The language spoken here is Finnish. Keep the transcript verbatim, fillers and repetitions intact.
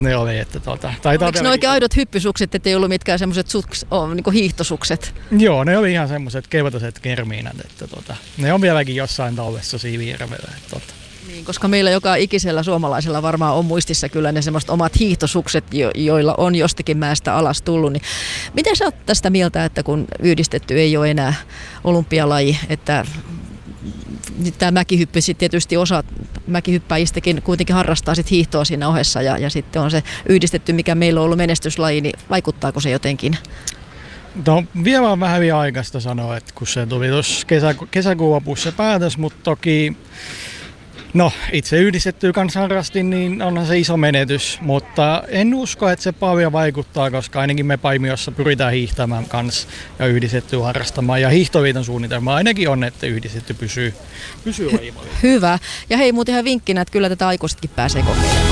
Ne oli, että tota... Oliko ne oikein aidot hyppysukset, ettei ollut mitkään semmoiset oh, niin hiihtosukset? Joo, ne oli ihan semmoiset keltaiset kermiinat, että tota, ne on vieläkin jossain tallessa Siilijärvellä. Tota. Niin, koska meillä joka ikisellä suomalaisella varmaan on muistissa kyllä ne semmoiset omat hiihtosukset, jo, joilla on jostakin mäestä alas tullut. Niin miten sä oot tästä mieltä, että kun yhdistetty ei ole enää olympialaji, että tämä mäkihyppy tietysti osa mäkihyppäjistäkin kuitenkin harrastaa sit hiihtoa siinä ohessa ja, ja sitten on se yhdistetty, mikä meillä on ollut menestyslaji, niin vaikuttaako se jotenkin? No, vielä on vähän vielä aikaista sanoa, että kun se tuli tuossa kesä, kesäkuun lopussa päätös, mutta toki no, itse yhdistettyä kanssa harrastin, niin onhan se iso menetys, mutta en usko, että se paljon vaikuttaa, koska ainakin me Paimiossa pyritään hiihtämään kanssa ja yhdistettyä harrastamaan. Ja hiihtoliiton suunnitelma ainakin on, että yhdistetty pysyy, pysyy lajivalinnassa. Hyvä. Ja hei, muuten ihan vinkkinä, että kyllä tätä aikuisetkin pääsee kokeilemaan.